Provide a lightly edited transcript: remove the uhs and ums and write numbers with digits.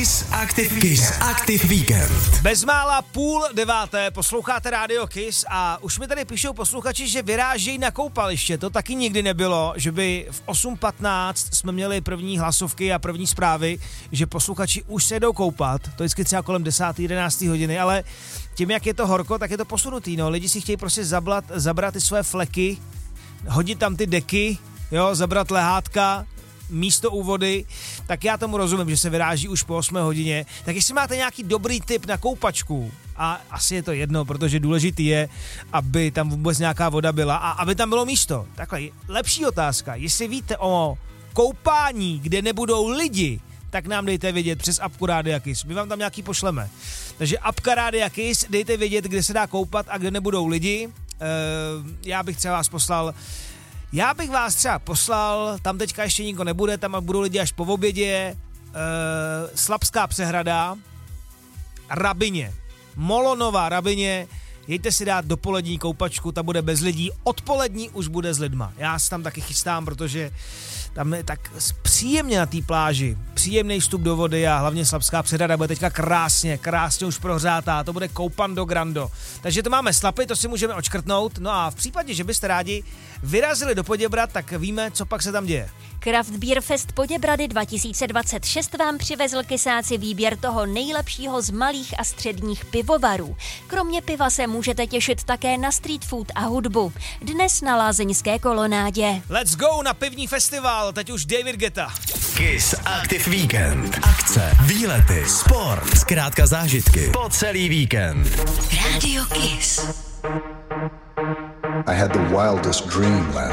Kiss Active Weekend. Bezmála 8:30 posloucháte rádio Kiss a už mi tady píšou posluchači, že vyrážejí na koupaliště. To taky nikdy nebylo, že by v 8:15 jsme měli první hlasovky a první zprávy, že posluchači už se jdou koupat. To je vždycky třeba kolem 10. 11. hodiny, ale tím, jak je to horko, tak je to posunutý. No. Lidi si chtějí prostě zabrat ty své fleky, hodit tam ty deky, jo, zabrat lehátka, místo u vody, tak já tomu rozumím, že se vyráží už po 8 hodině. Tak jestli máte nějaký dobrý tip na koupačku, a asi je to jedno, protože důležitý je, aby tam vůbec nějaká voda byla a aby tam bylo místo. Takhle, lepší otázka, jestli víte o koupání, kde nebudou lidi, tak nám dejte vědět přes apku Rádia Kiss. My vám tam nějaký pošleme. Takže apka Rádia Kiss, dejte vědět, kde se dá koupat a kde nebudou lidi. Já bych vás třeba poslal, tam teďka ještě nikdo nebude, tam budou lidi až po obědě, Slapská přehrada, Rabyně, Molonová Rabyně, jděte si dát dopolední koupačku, ta bude bez lidí, odpolední už bude s lidma. Já se tam taky chystám, protože tam je tak příjemně na té pláži, příjemný vstup do vody a hlavně Slapská přehrada bude teďka krásně už prohřátá, to bude koupando grando. Takže to máme slapy, to si můžeme odškrtnout, no a v případě, že byste rádi vyrazili do Poděbrad, tak víme, co pak se tam děje. Craft Beer Fest Poděbrady 2026 vám přivezl Kisáci výběr toho nejlepšího z malých a středních pivovarů. Kromě piva se můžete těšit také na street food a hudbu. Dnes na Lázeňské kolonádě. Let's go na pivní festival, teď už David Guetta. Kiss Active Weekend. Akce, výlety, sport, zkrátka zážitky po celý víkend. Radio Kiss. I had the wildest dream last